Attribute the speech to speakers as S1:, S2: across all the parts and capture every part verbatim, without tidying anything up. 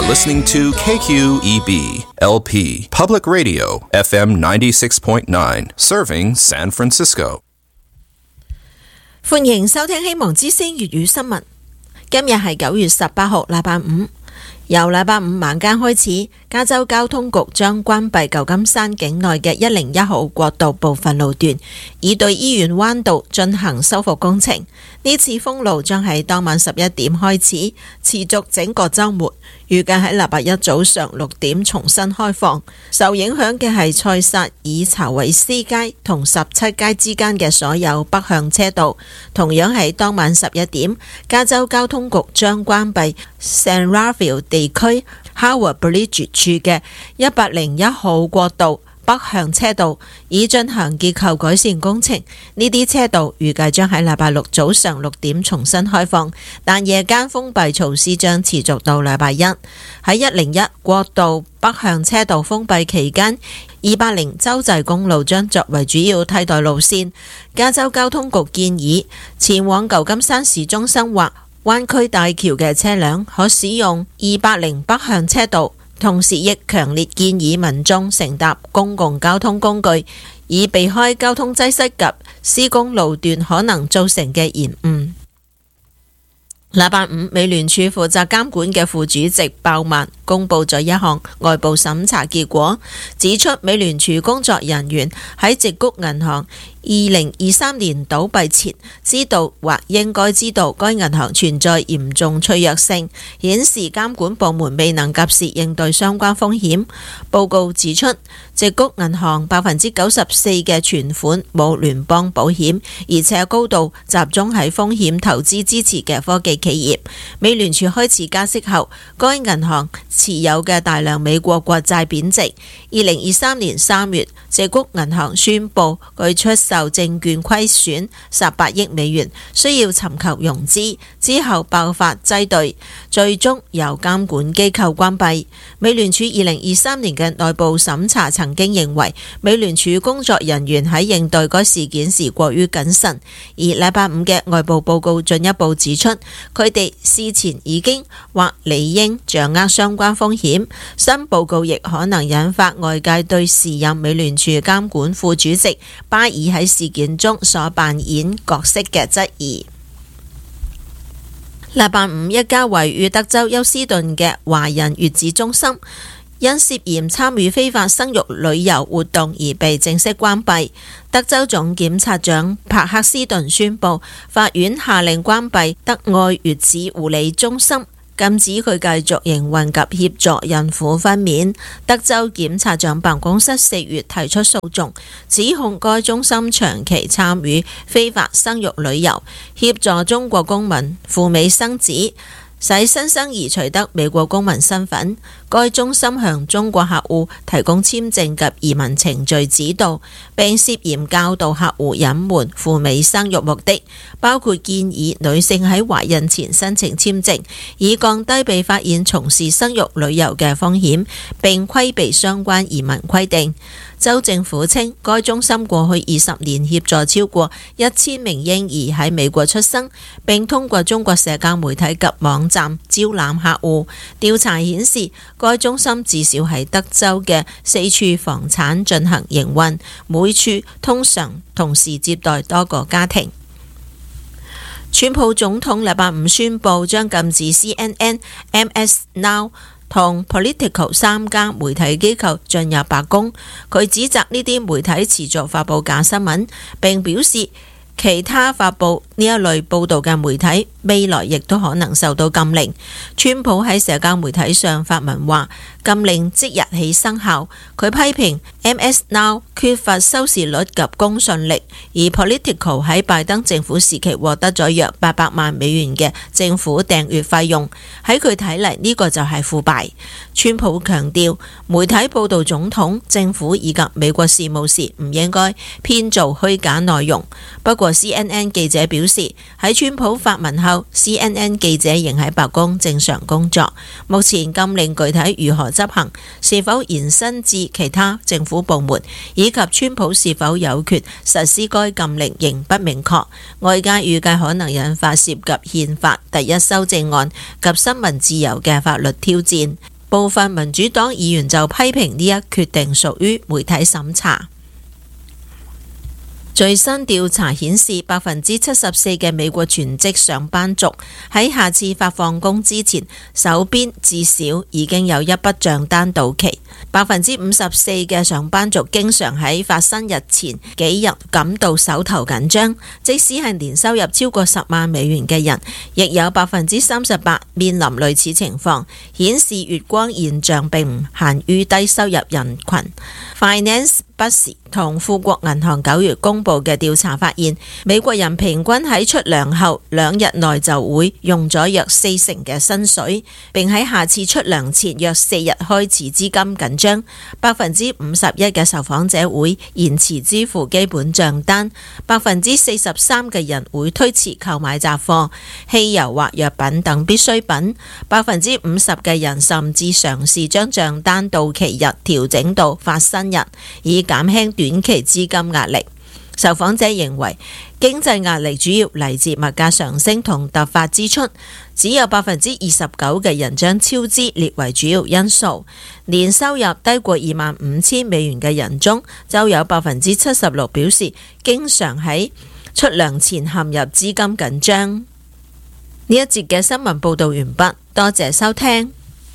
S1: listening to K Q E B L P Public Radio F M ninety-six point nine, serving San Francisco.
S2: 歡迎收聽希望之聲粵語新聞。今日係九月十八號，禮拜五。由禮拜五晚間開始，加州交通局將關閉舊金山境內嘅一零一號國道部分路段，以對醫院灣道進行修復工程。呢次封路將喺當晚十一點開始，持續整個週末，預計喺禮拜一早上六點重新開放。受影響嘅係塞薩爾查韋斯街同十七街之間嘅所有北向車道。同樣喺當晚十一點，加州交通局將關閉 San Rafael 地區 Howard Bridge 處嘅一百零一號國道北向車道，以進行結構改善工程。呢啲車道預計將喺禮拜六早上六點重新開放，但夜間封閉措施將持續到禮拜一。喺一零一國道北向車道封閉期間，二百零州際公路將作為主要替代路線。加州交通局建議前往舊金山市中心或灣區大橋嘅車輛可使用二百零北向車道，同時亦強烈建議民眾乘搭公共交通工具，以避開交通擠塞及施工路段可能造成嘅延誤。禮拜五，美聯儲負責監管嘅副主席鮑曼公佈咗一項外部審查結果，指出美聯儲工作人員喺矽谷銀行二零二三年倒閉前，知道或應該知道該銀行存在嚴重脆弱性，顯示監管部門未能及時應對相關風險。報告指出，矽谷銀行百分之九十四嘅存款冇聯邦保險，而且高度集中喺風險投資支持嘅科技企業。美聯儲開始加息後，該銀行持有嘅大量美國國債貶值。二零二三年三月，矽谷銀行宣布佢出售證券虧損十八億美元，需要尋求融資，之後爆發擠兌，最終由監管機構關閉。美聯儲二零二三年嘅內部審查曾經認為，美聯儲工作人員喺應對該事件時過於謹慎，而禮拜五嘅外部報告進一步指出，佢哋事前已經或理應掌握相關風險。新報告亦可能引發外界對時任美聯儲監管副主席巴爾喺事件中所扮演角色嘅質疑。禮拜五，一家位於德州休斯頓嘅華人月子中心因涉嫌參與非法生育旅遊活動而被正式關閉。德州總檢察長帕克斯頓宣布，法院下令關閉德愛月子護理中心，禁止佢繼續營運及協助孕婦分娩。德州檢察長辦公室四月提出訴訟，指控該中心長期參與非法生育旅遊，協助中國公民赴美生子，使新生兒取得美國公民身份。該中心向中國客戶提供簽證及移民程序指導，並涉嫌教導客戶隱瞞赴美生育目的，包括建議女性喺懷孕前申請簽證，以降低被發現從事生育旅遊嘅風險，並規避相關移民規定。州政府稱，該中心過去二十年協助超過一千名嬰兒喺美國出生，並通過中國社交媒體及網站招攬客戶。調查顯示，該中心至少喺德州嘅四處房產進行營運，每處通常同時接待多個家庭。川普總統禮拜五宣布將禁止 C N N、M S Now同 Politico 三家媒體機構進入白宮。佢指責呢啲媒體持續發布假新聞，並表示其他發布呢一類報導嘅媒體未來亦都可能受到禁令。川普喺社交媒體上發文話，禁令即日起生效。佢批評 M S Now 缺乏收視率及公信力，而 Politico 喺拜登政府時期獲得咗約八百萬美元嘅政府訂閱費用。喺佢睇嚟，呢個就係腐敗。川普強調，媒體報導總統、政府以及美國事務時唔應該編造虛假內容。不過 C N N 記者表示，喺川普發文後， C N N 記者仍喺白宮正常工作。目前禁令具體如何執行，是否延伸至其他政府部門，以及川普是否有權實施該禁令仍不明確。外界預計可能引發涉及憲法第一修正案及新聞自由嘅法律挑戰。 部分民主黨議員就批評呢一決定屬於媒體審查。最新調查顯示，百分之七十四嘅美國全職上班族喺下次發放工之前，手邊至少已經有一筆賬單到期。百分之五十四嘅上班族經常喺發薪日前幾日感到手頭緊張，即使係年收入超過十萬美元嘅人，亦有百分之三十八面臨類似情況，顯示月光現象並唔限於低收入人群。Finance Bus 同富國銀行九月公布嘅調查發現，美國人平均喺出糧後兩日內就會用咗約四成嘅薪水，並喺下次出糧前約四日開始資金緊張。百分之五十一嘅受訪者會延遲支付基本賬單，百分之四十三嘅人會推遲購買雜貨、汽油或藥品等必需品，百分之五十嘅人甚至嘗試將賬單到期日調整到發薪日，以減輕短期資金壓力。受訪者認為經濟壓力主要嚟自物價上升同突發支出，只有百分之二十九嘅人將超支列為主要因素。年收入低過二萬五千美元嘅人中，就有百分之七十六表示經常喺出糧前陷入資金緊張。呢一節嘅新聞報導完畢，多謝收聽。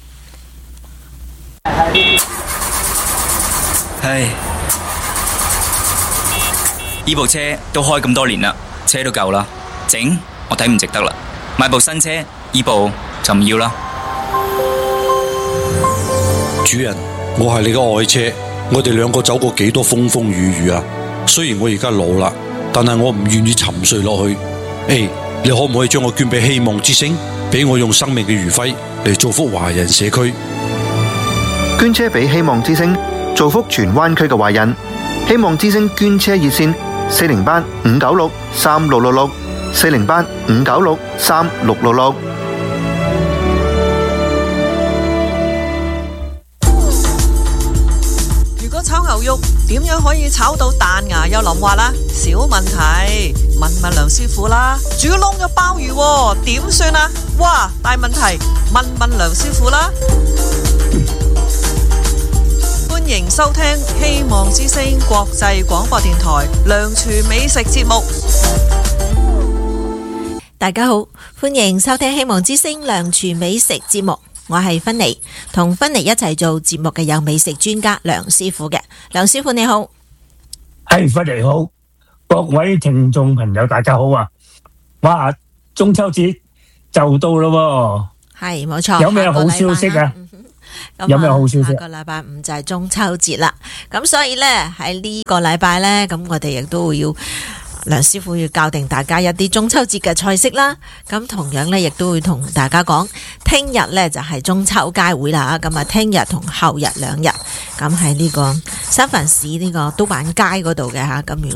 S3: 唉，呢部車都開咁多年啦，車都夠啦，整我睇唔值得啦，買部新車，呢部就唔要啦。
S4: 主人，我係你嘅愛車，我哋兩個走過幾多風風雨雨啊！雖然我而家老啦，但係我唔願意沉睡落去。誒，你可唔可以將我捐俾希望之星，俾我用生命嘅餘暉嚟造福華人社區？
S5: 捐車俾希望之星，造福荃灣區嘅華人。希望之星捐車熱線：四零八五九六三六六六，四零八五九六三六六六。
S6: 如果炒牛肉點樣可以炒到彈牙又腍滑啦？小問題，問問梁師傅啦。煮燶咗鮑魚點算啊？哇，大問題，問問梁師傅啦。歡迎收聽希望之聲國際廣播電台梁廚美食節目。
S2: 大家好，歡迎收聽希望之聲梁廚美食節目，我係芬妮，同芬妮一齊做節目嘅有美食專家梁師傅嘅。梁師傅你好。
S7: 係，芬妮好，各位聽眾朋友大家好啊！哇，中秋節就到咯喎，
S2: 係冇錯，
S7: 有咩好消息啊？有咩好消息？
S2: 下個禮拜五就係中秋節啦，咁所以呢，喺呢個禮拜呢，咁我哋亦都會要梁師傅要教定大家一啲中秋節嘅菜式啦。咁同樣呢，亦都會同大家講，聽日呢就係中秋佳會啦。咁啊，聽日同後日兩日，咁喺呢個三藩市呢個都板街嗰度嘅吓。咁如